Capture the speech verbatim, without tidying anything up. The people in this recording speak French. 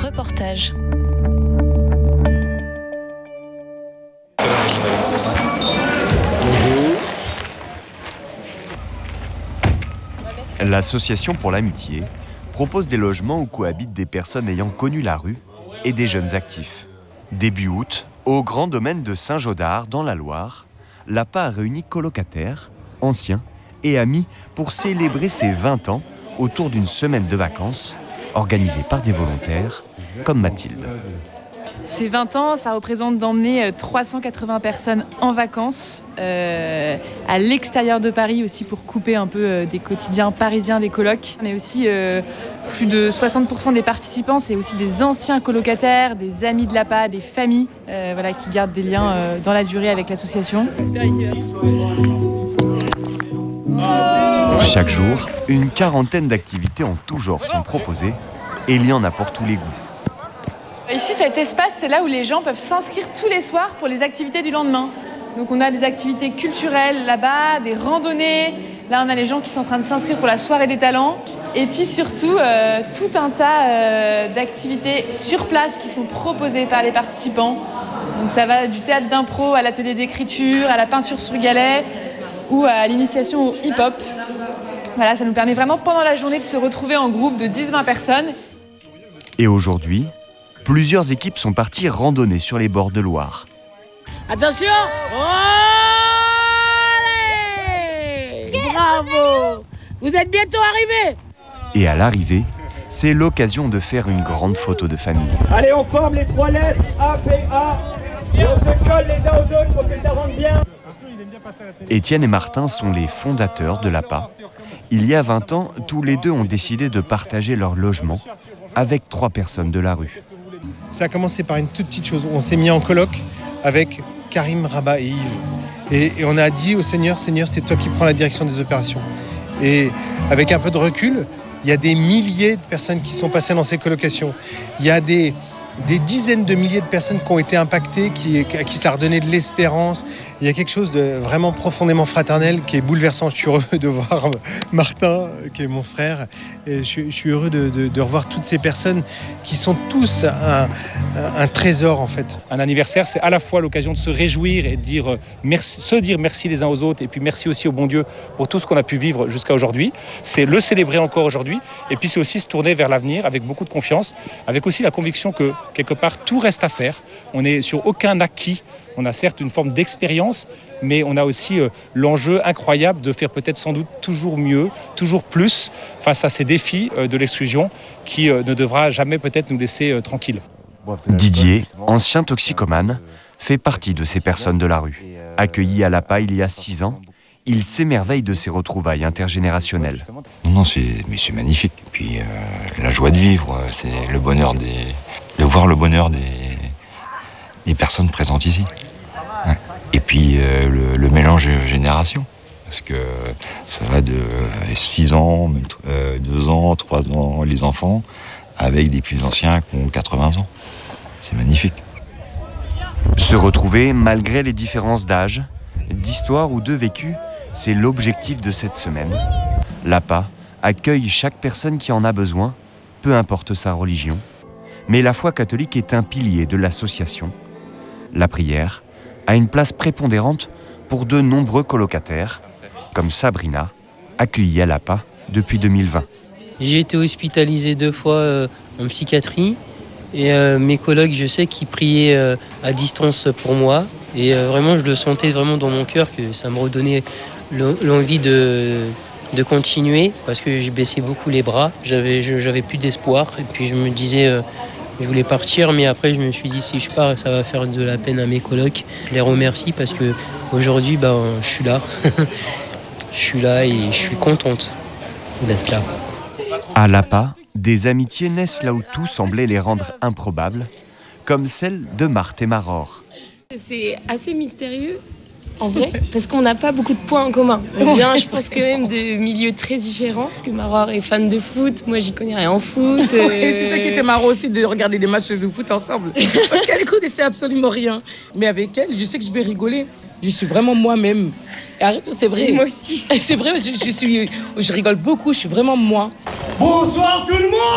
Reportage. L'association pour l'amitié propose des logements où cohabitent des personnes ayant connu la rue et des jeunes actifs. Début août, au grand domaine de Saint-Gaudard, dans la Loire, l'A P A a réuni colocataires, anciens et amis pour célébrer ses vingt ans autour d'une semaine de vacances organisée par des volontaires comme Mathilde. Ces vingt ans, ça représente d'emmener trois cent quatre-vingts personnes en vacances euh, à l'extérieur de Paris aussi pour couper un peu euh, des quotidiens parisiens des colocs. On est aussi euh, plus de soixante pour cent des participants, c'est aussi des anciens colocataires, des amis de l'A P A, des familles euh, voilà, qui gardent des liens euh, dans la durée avec l'association. Chaque jour, une quarantaine d'activités en tout genre sont proposées et il y en a pour tous les goûts. Ici, cet espace, c'est là où les gens peuvent s'inscrire tous les soirs pour les activités du lendemain. Donc on a des activités culturelles là-bas, des randonnées. Là, on a les gens qui sont en train de s'inscrire pour la soirée des talents. Et puis surtout, euh, tout un tas euh, d'activités sur place qui sont proposées par les participants. Donc ça va du théâtre d'impro à l'atelier d'écriture, à la peinture sur galet ou à l'initiation au hip-hop. Voilà, ça nous permet vraiment pendant la journée de se retrouver en groupe de dix à vingt personnes. Et aujourd'hui, plusieurs équipes sont parties randonner sur les bords de Loire. Attention! Allez! Bravo! Vous êtes bientôt arrivés! Et à l'arrivée, c'est l'occasion de faire une grande photo de famille. Allez, on forme les trois lettres A, P, A et on se colle les uns aux autres pour que ça rentre bien. Étienne et Martin sont les fondateurs de l'A P A. Il y a vingt ans, tous les deux ont décidé de partager leur logement avec trois personnes de la rue. Ça a commencé par une toute petite chose. On s'est mis en coloc avec Karim, Rabat et Yves. Et, et on a dit au Seigneur, Seigneur, c'est toi qui prends la direction des opérations. Et avec un peu de recul, il y a des milliers de personnes qui sont passées dans ces colocations. Il y a des, des dizaines de milliers de personnes qui ont été impactées, qui, à qui ça a redonné de l'espérance. Il y a quelque chose de vraiment profondément fraternel qui est bouleversant. Je suis heureux de voir Martin, qui est mon frère. Et je, je suis heureux de, de, de revoir toutes ces personnes qui sont tous un, un trésor en fait. Un anniversaire, c'est à la fois l'occasion de se réjouir et de dire merci, se dire merci les uns aux autres et puis merci aussi au bon Dieu pour tout ce qu'on a pu vivre jusqu'à aujourd'hui. C'est le célébrer encore aujourd'hui et puis c'est aussi se tourner vers l'avenir avec beaucoup de confiance, avec aussi la conviction que quelque part tout reste à faire. On n'est sur aucun acquis. On a certes une forme d'expérience, mais on a aussi euh, l'enjeu incroyable de faire peut-être sans doute toujours mieux, toujours plus face à ces défis euh, de l'exclusion qui euh, ne devra jamais peut-être nous laisser euh, tranquilles. Didier, ancien toxicomane, fait partie de ces personnes de la rue. Accueilli à l'A P A il y a six ans, il s'émerveille de ces retrouvailles intergénérationnelles. Non, c'est, mais c'est magnifique. Et puis euh, la joie de vivre, c'est le bonheur des, de voir le bonheur des, des personnes présentes ici. Ouais. Et puis euh, le, le mélange de générations, parce que ça va de six ans, euh, deux ans, trois ans, les enfants, avec des plus anciens qui ont quatre-vingts ans. C'est magnifique. Se retrouver malgré les différences d'âge, d'histoire ou de vécu, c'est l'objectif de cette semaine. L'A P A accueille chaque personne qui en a besoin, peu importe sa religion. Mais la foi catholique est un pilier de l'association. La prière a une place prépondérante pour de nombreux colocataires, comme Sabrina, accueillie à l'A P A depuis deux mille vingt. J'ai été hospitalisé deux fois euh, en psychiatrie et euh, mes collègues, je sais qu'ils priaient euh, à distance pour moi et euh, vraiment je le sentais vraiment dans mon cœur que ça me redonnait l'envie de, de continuer parce que je baissais beaucoup les bras, j'avais, j'avais plus d'espoir et puis je me disais... Euh, Je voulais partir, mais après je me suis dit si je pars, ça va faire de la peine à mes colocs. Je les remercie parce que aujourd'hui, ben, je suis là. Je suis là et je suis contente d'être là. À l'A P A, des amitiés naissent là où tout semblait les rendre improbables, comme celle de Marthe et Maror. C'est assez mystérieux. En vrai, parce qu'on n'a pas beaucoup de points en commun. On vient, je pense, quand même de milieux très différents. Parce que Maror est fan de foot, moi j'y connais rien en foot. Euh... Oui, c'est ça qui était marrant aussi, de regarder des matchs de foot ensemble. Parce qu'elle ne connaissait absolument rien. Mais avec elle, je sais que je vais rigoler. Je suis vraiment moi-même. C'est vrai. Moi aussi. C'est vrai, je, je, suis, je rigole beaucoup, je suis vraiment moi. Bonsoir tout le monde!